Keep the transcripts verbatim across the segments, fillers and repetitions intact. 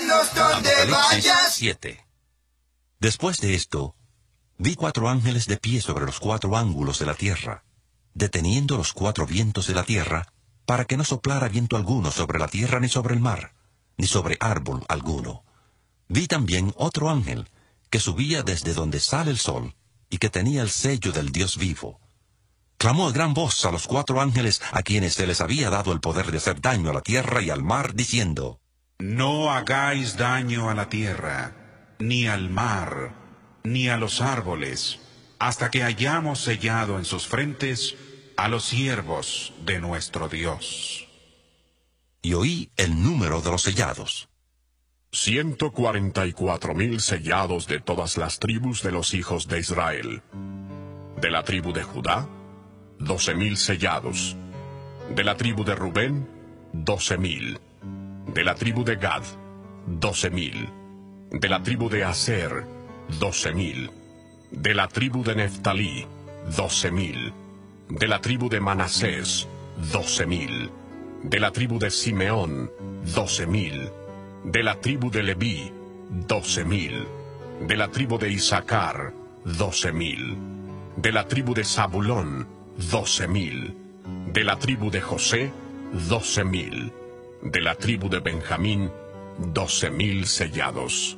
cielos donde vayas. siete. Después de esto, vi cuatro ángeles de pie sobre los cuatro ángulos de la tierra, deteniendo los cuatro vientos de la tierra, para que no soplara viento alguno sobre la tierra ni sobre el mar, ni sobre árbol alguno. Vi también otro ángel, que subía desde donde sale el sol, y que tenía el sello del Dios vivo. Clamó a gran voz a los cuatro ángeles a quienes se les había dado el poder de hacer daño a la tierra y al mar, diciendo: No hagáis daño a la tierra, ni al mar, ni a los árboles, hasta que hayamos sellado en sus frentes a los siervos de nuestro Dios. Y oí el número de los sellados. Ciento cuarenta y cuatro mil sellados de todas las tribus de los hijos de Israel. De la tribu de Judá, doce mil sellados. De la tribu de Rubén, doce mil. De la tribu de Gad, doce mil. De la tribu de Aser, doce mil. De la tribu de Neftalí, doce mil. De la tribu de Manasés, doce mil. De la tribu de Simeón, doce mil. De la tribu de Leví, doce mil. De la tribu de Isaacar, doce mil. De la tribu de Zabulón, doce mil. De la tribu de José, doce mil. De la tribu de Benjamín, doce mil sellados.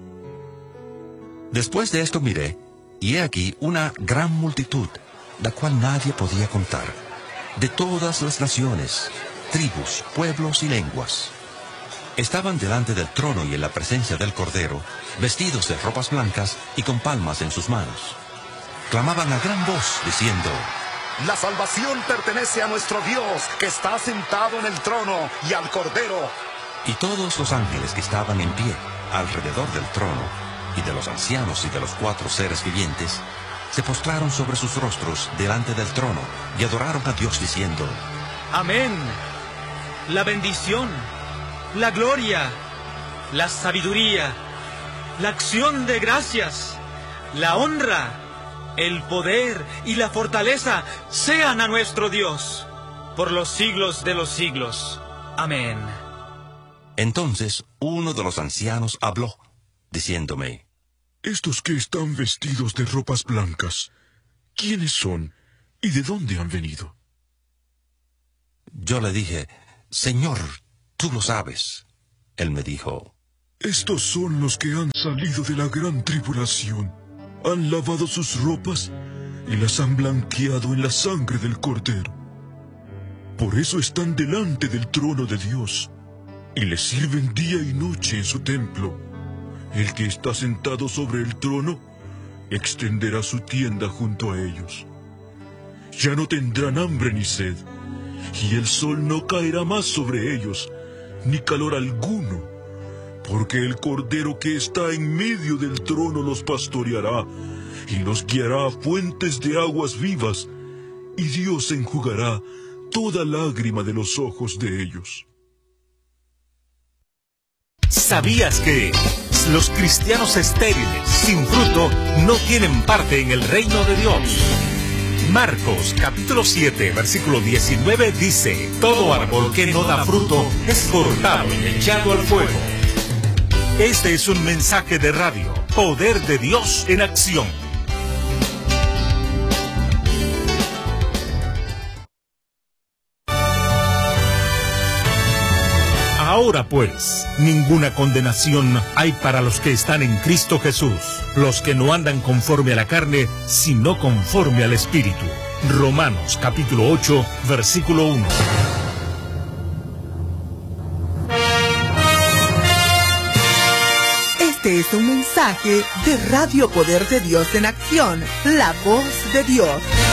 Después de esto miré, y he aquí una gran multitud, la cual nadie podía contar, de todas las naciones, tribus, pueblos y lenguas. Estaban delante del trono y en la presencia del Cordero, vestidos de ropas blancas y con palmas en sus manos. Clamaban a gran voz, diciendo: La salvación pertenece a nuestro Dios, que está sentado en el trono, y al Cordero. Y todos los ángeles que estaban en pie, alrededor del trono, y de los ancianos y de los cuatro seres vivientes, se postraron sobre sus rostros delante del trono, y adoraron a Dios diciendo: Amén. La bendición, la gloria, la sabiduría, la acción de gracias, la honra, el poder y la fortaleza sean a nuestro Dios, por los siglos de los siglos. Amén. Entonces uno de los ancianos habló, diciéndome: Estos que están vestidos de ropas blancas, ¿quiénes son y de dónde han venido? Yo le dije: Señor, tú lo sabes. Él me dijo: Estos son los que han salido de la gran tribulación. Han lavado sus ropas y las han blanqueado en la sangre del Cordero. Por eso están delante del trono de Dios y le sirven día y noche en su templo. El que está sentado sobre el trono extenderá su tienda junto a ellos. Ya no tendrán hambre ni sed, y el sol no caerá más sobre ellos, ni calor alguno, porque el Cordero que está en medio del trono los pastoreará, y los guiará a fuentes de aguas vivas, y Dios enjugará toda lágrima de los ojos de ellos. ¿Sabías que los cristianos estériles, sin fruto, no tienen parte en el reino de Dios? Marcos capítulo siete, versículo diecinueve dice: Todo árbol que no da fruto es cortado y echado al fuego. Este es un mensaje de radio, Poder de Dios en acción. Ahora pues, ninguna condenación hay para los que están en Cristo Jesús, los que no andan conforme a la carne, sino conforme al Espíritu. Romanos capítulo ocho, versículo uno. Este es un mensaje de Radio Poder de Dios en Acción, la voz de Dios.